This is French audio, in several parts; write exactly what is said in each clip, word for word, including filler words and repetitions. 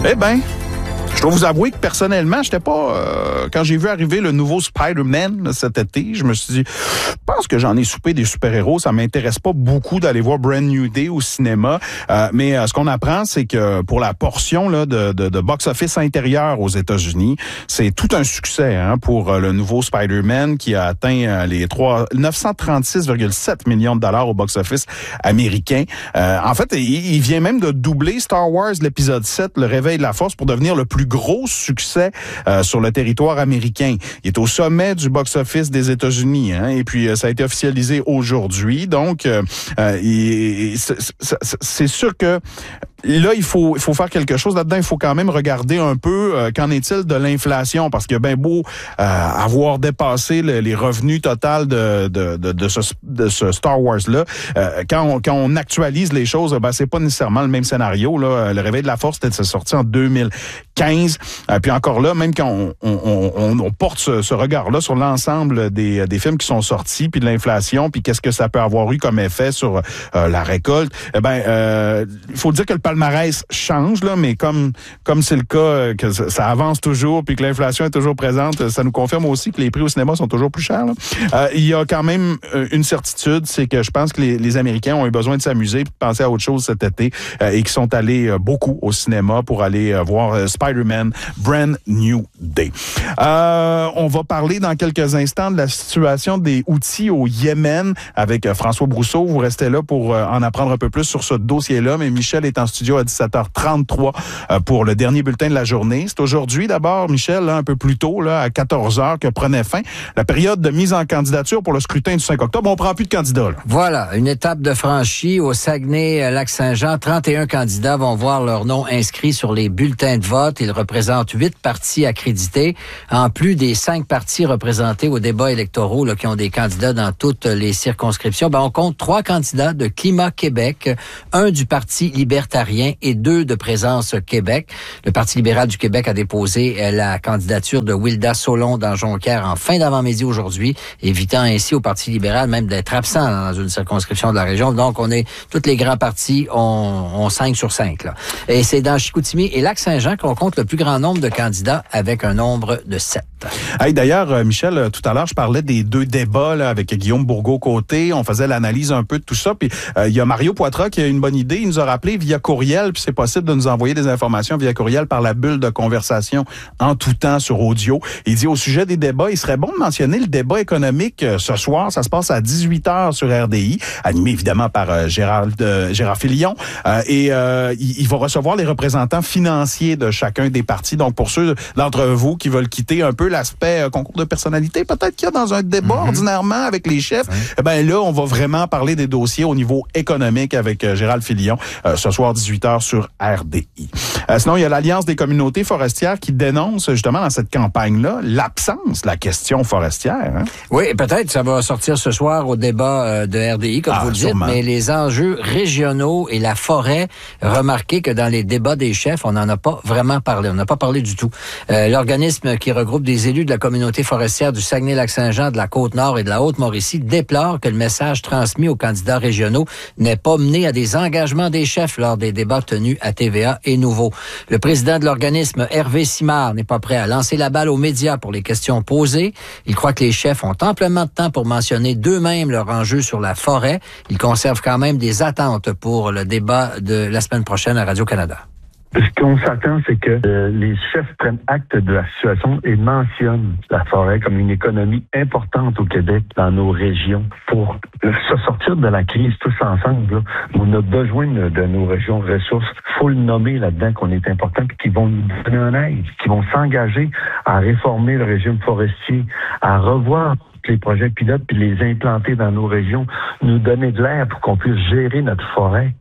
Eh bien, je dois vous avouer que personnellement, j'étais pas... Euh, quand j'ai vu arriver le nouveau Spider-Man là, cet été, je me suis dit, je pense que j'en ai soupé des super-héros. Ça m'intéresse pas beaucoup d'aller voir Brand New Day au cinéma. Euh, mais euh, ce qu'on apprend, c'est que pour la portion là, de, de, de box-office intérieur aux États-Unis, c'est tout un succès hein, pour euh, le nouveau Spider-Man qui a atteint euh, les neuf cent trente-six virgule sept millions de dollars au box-office américain. Euh, en fait, il, il vient même de doubler Star Wars, l'épisode sept, Le Réveil de la Force, pour devenir le plus gros succès euh, sur le territoire américain. Il est au sommet du box-office des États-Unis, hein, et puis euh, ça a été officialisé aujourd'hui. Donc, euh, euh, il, c'est, c'est sûr que là, il faut il faut faire quelque chose là-dedans. Il faut quand même regarder un peu euh, qu'en est-il de l'inflation, parce qu'il y a bien beau euh, avoir dépassé le, les revenus totaux de de de, de, ce, de ce Star Wars-là. Euh, quand on quand on actualise les choses, ben c'est pas nécessairement le même scénario. Là, Le Réveil de la Force était sorti en deux mille quinze. Euh, puis encore là, même quand on on, on, on porte ce, ce regard-là sur l'ensemble des des films qui sont sortis, puis de l'inflation, puis qu'est-ce que ça peut avoir eu comme effet sur euh, la récolte, eh ben euh, il faut dire que le palmarès change, là, mais comme comme c'est le cas, que ça avance toujours, puis que l'inflation est toujours présente, ça nous confirme aussi que les prix au cinéma sont toujours plus chers. Là. Euh, il y a quand même une certitude, c'est que je pense que les, les Américains ont eu besoin de s'amuser, de penser à autre chose cet été, euh, et qui sont allés beaucoup au cinéma pour aller euh, voir euh, Spider-Man Brand New Day. Euh, on va parler dans quelques instants de la situation des Houthis au Yémen avec euh, François Brousseau. Vous restez là pour euh, en apprendre un peu plus sur ce dossier-là, mais Michel est en studio à dix-sept heures trente-trois euh, pour le dernier bulletin de la journée. C'est aujourd'hui d'abord, Michel, là, un peu plus tôt, là, à quatorze heures, que prenait fin la période de mise en candidature pour le scrutin du cinq octobre. On prend plus de candidats. Là. Voilà, une étape de franchie au Saguenay-Lac-Saint-Jean. trente et un candidats vont voir leur nom inscrit sur les bulletins de vote. Ils représentent huit partis accrédités, en plus des cinq partis représentés aux débats électoraux là, qui ont des candidats dans toutes les circonscriptions. Ben, on compte trois candidats de Climat Québec, un du Parti libertarien et deux de Présence Québec. Le Parti libéral du Québec a déposé la candidature de Wilda Solon dans Jonquière en fin d'avant-midi aujourd'hui, évitant ainsi au Parti libéral même d'être absent dans une circonscription de la région. Donc, on est, tous les grands partis ont, ont cinq sur cinq, là. Et c'est dans Chicoutimi et Lac-Saint-Jean qu'on compte le plus grand nombre de candidats avec un nombre de sept. Hey, d'ailleurs, Michel, tout à l'heure, je parlais des deux débats là, avec Guillaume Bourgault-Côté. On faisait l'analyse un peu de tout ça. Puis, euh, il y a Mario Poitras qui a une bonne idée. Il nous a rappelé via courriel, puis c'est possible de nous envoyer des informations via courriel par la bulle de conversation en tout temps sur audio. Il dit au sujet des débats, il serait bon de mentionner le débat économique euh, ce soir. Ça se passe à dix-huit heures sur R D I, animé évidemment par euh, Gérard, euh, Gérard Filion. Euh, et euh, il, il va recevoir les représentants financiers de chacun des partis. Donc, pour ceux d'entre vous qui veulent quitter un peu l'aspect euh, concours de personnalité, peut-être qu'il y a dans un débat mm-hmm. ordinairement avec les chefs, oui. eh ben là, on va vraiment parler des dossiers au niveau économique avec euh, Gérald Filion euh, ce soir dix-huit heures sur R D I. Euh, sinon, il y a l'Alliance des communautés forestières qui dénonce justement dans cette campagne-là l'absence de la question forestière. Hein? Oui, peut-être ça va sortir ce soir au débat euh, de R D I, comme ah, vous le dites, sûrement. Mais les enjeux régionaux et la forêt, remarquez que dans les débats des chefs, on n'en a pas vraiment parlé. On n'a pas parlé du tout. Euh, l'organisme qui regroupe des élus de la communauté forestière du Saguenay-Lac-Saint-Jean, de la Côte-Nord et de la Haute-Mauricie déplore que le message transmis aux candidats régionaux n'ait pas mené à des engagements des chefs lors des débats tenus à T V A et Nouveau. Le président de l'organisme, Hervé Simard, n'est pas prêt à lancer la balle aux médias pour les questions posées. Il croit que les chefs ont amplement de temps pour mentionner d'eux-mêmes leurs enjeux sur la forêt. Il conserve quand même des attentes pour le débat de la semaine prochaine à Radio-Canada. Ce qu'on s'attend, c'est que euh, les chefs prennent acte de la situation et mentionnent la forêt comme une économie importante au Québec, dans nos régions. Pour euh, se sortir de la crise tous ensemble, là, on a besoin de, de nos régions ressources. Il faut le nommer là-dedans qu'on est important, puis qu'ils vont nous donner un aide, qu'ils vont s'engager à réformer le régime forestier, à revoir les projets pilotes, puis les implanter dans nos régions, nous donner de l'air pour qu'on puisse gérer notre forêt.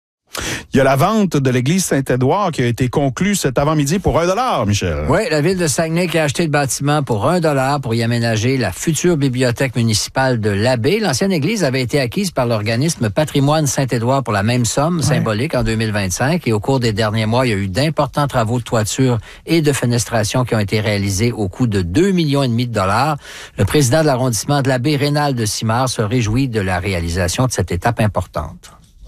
Il y a la vente de l'église Saint-Édouard qui a été conclue cet avant-midi pour un dollar, Michel. Oui, la ville de Saguenay qui a acheté le bâtiment pour un dollar pour y aménager la future bibliothèque municipale de l'Abbé. L'ancienne église avait été acquise par l'organisme Patrimoine Saint-Édouard pour la même somme ouais. symbolique en deux mille vingt-cinq. Et au cours des derniers mois, il y a eu d'importants travaux de toiture et de fenestration qui ont été réalisés au coût de deux millions et demi de dollars. Le président de l'arrondissement de l'Abbé, Rénal de Simard, se réjouit de la réalisation de cette étape importante.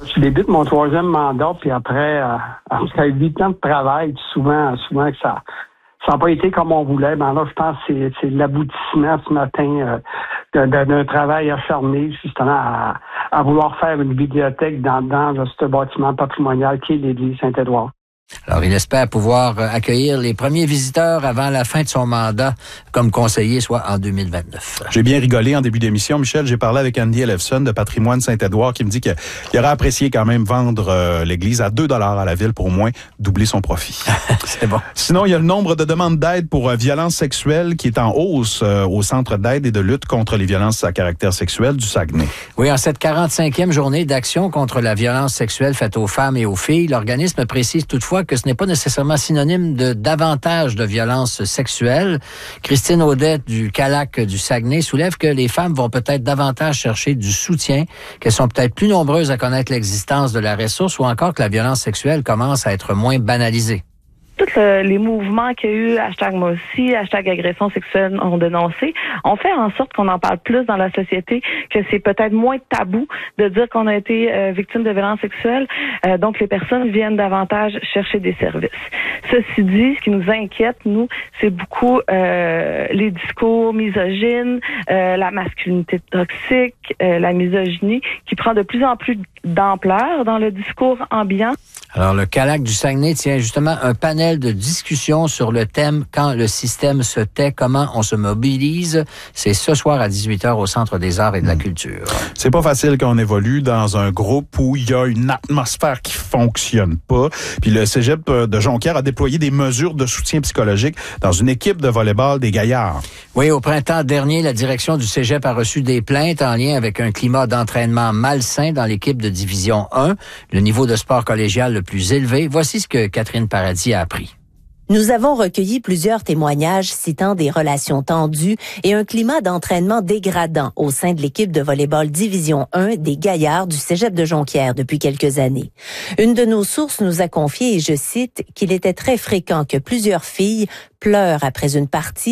Je débute mon troisième mandat, puis après, euh, après huit ans de travail, souvent, souvent que ça ça n'a pas été comme on voulait. Ben là, je pense que c'est, c'est l'aboutissement ce matin euh, d'un, d'un travail acharné, justement, à, à vouloir faire une bibliothèque dans, dans ce bâtiment patrimonial qui est l'église Saint-Édouard. Alors, il espère pouvoir accueillir les premiers visiteurs avant la fin de son mandat comme conseiller, soit en deux mille vingt-neuf. J'ai bien rigolé en début d'émission, Michel. J'ai parlé avec Andy Ellefson de Patrimoine Saint-Édouard qui me dit qu'il aurait apprécié quand même vendre euh, l'église à deux dollars à la ville pour au moins doubler son profit. C'est bon. Sinon, il y a le nombre de demandes d'aide pour euh, violences sexuelles qui est en hausse euh, au Centre d'aide et de lutte contre les violences à caractère sexuel du Saguenay. Oui, en cette quarante-cinquième journée d'action contre la violence sexuelle faite aux femmes et aux filles, l'organisme précise toutefois que ce n'est pas nécessairement synonyme de davantage de violences sexuelles. Christine Audette du C A L A C du Saguenay soulève que les femmes vont peut-être davantage chercher du soutien, qu'elles sont peut-être plus nombreuses à connaître l'existence de la ressource ou encore que la violence sexuelle commence à être moins banalisée. Tous le, les mouvements qu'il y a eu, hashtag moi aussi, hashtag agression sexuelle ont dénoncé, ont fait en sorte qu'on en parle plus dans la société, que c'est peut-être moins tabou de dire qu'on a été euh, victime de violences sexuelles. Euh, donc, les personnes viennent davantage chercher des services. Ceci dit, ce qui nous inquiète, nous, c'est beaucoup euh, les discours misogynes, euh, la masculinité toxique, euh, la misogynie, qui prend de plus en plus d'ampleur dans le discours ambiant. Alors, le C A L A C du Saguenay tient justement un panel de discussion sur le thème « Quand le système se tait, comment on se mobilise ». C'est ce soir à dix-huit heures au Centre des arts et de la culture. C'est pas facile quand on évolue dans un groupe où il y a une atmosphère qui fonctionne pas. Puis le Cégep de Jonquière a déployé des mesures de soutien psychologique dans une équipe de volleyball des Gaillards. Oui, au printemps dernier, la direction du Cégep a reçu des plaintes en lien avec un climat d'entraînement malsain dans l'équipe de Division un, le niveau de sport collégial le plus élevé. Voici ce que Catherine Paradis a appris. Nous avons recueilli plusieurs témoignages citant des relations tendues et un climat d'entraînement dégradant au sein de l'équipe de volleyball Division un des Gaillards du Cégep de Jonquière depuis quelques années. Une de nos sources nous a confié, et je cite, qu'il était très fréquent que plusieurs filles pleurent après une partie